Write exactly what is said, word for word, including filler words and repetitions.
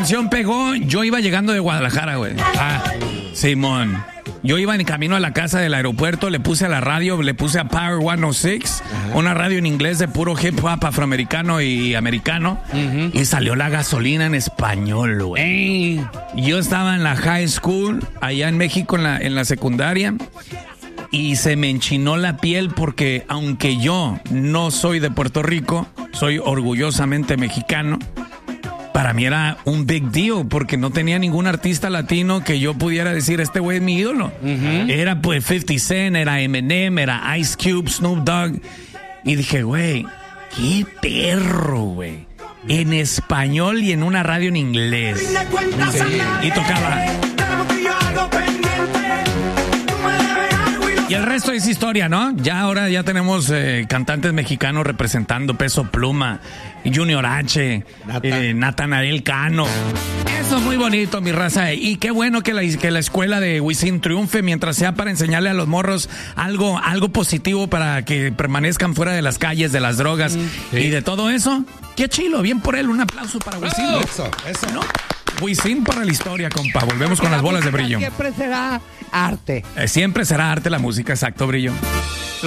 canción pegó, yo iba llegando de Guadalajara, güey. Ah, Simón. Yo iba en camino a la casa del aeropuerto, le puse a la radio, le puse a Power ciento seis, ajá, una radio en inglés de puro hip hop afroamericano y americano, uh-huh, y salió la gasolina en español, güey. Hey. Yo estaba en la high school, allá en México, en la, en la secundaria, y se me enchinó la piel porque aunque yo no soy de Puerto Rico, soy orgullosamente mexicano. Para mí era un big deal porque no tenía ningún artista latino que yo pudiera decir, este güey es mi ídolo. Uh-huh. Era pues cincuenta Cent, era Eminem, era Ice Cube, Snoop Dogg. Y dije, güey, qué perro, güey. En español y en una radio en inglés. Sí. Y tocaba. Y el resto es historia, ¿no? Ya ahora ya tenemos eh, cantantes mexicanos representando, Peso Pluma, Junior H, Nata. eh, Natanael Cano. Eso es muy bonito, mi raza. Y qué bueno que la, que la escuela de Wisin triunfe, mientras sea para enseñarle a los morros algo, algo positivo para que permanezcan fuera de las calles, de las drogas, sí, y de todo eso. Qué chilo, bien por él. Un aplauso para Wisin. Oh, eso, eso. ¿No? Wisin para la historia, compa. Volvemos con las bolas de brillo. Siempre será arte. Eh, siempre será arte la música, exacto, Brillo.